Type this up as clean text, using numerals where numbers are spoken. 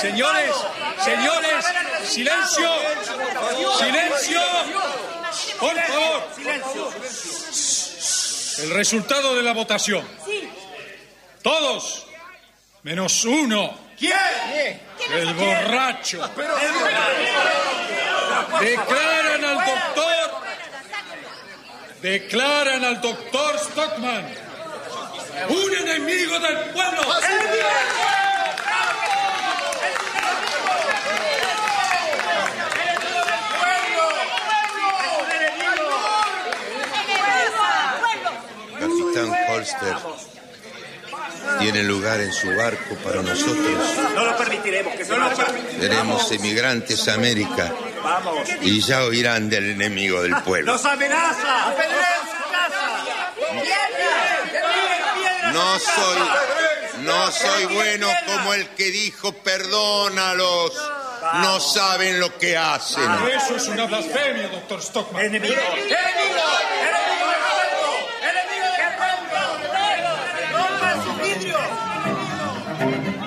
Señores, silencio. Silencio. Por favor. El resultado de la votación. Todos, menos uno. ¿Quién? El borracho. Declaran al doctor Stockman un enemigo del pueblo. Capitán Holster tiene lugar en su barco para nosotros. No lo permitiremos, que se vaya. Seremos emigrantes a América. Vamos. Y ya oirán del enemigo del pueblo. ¡Nos amenaza! ¡Apedrean su casa! No soy bueno como el que dijo perdónalos. No saben lo que hacen. Eso es una blasfemia, doctor Stockman. ¡Enemigo! ¡Rompan su vidrio!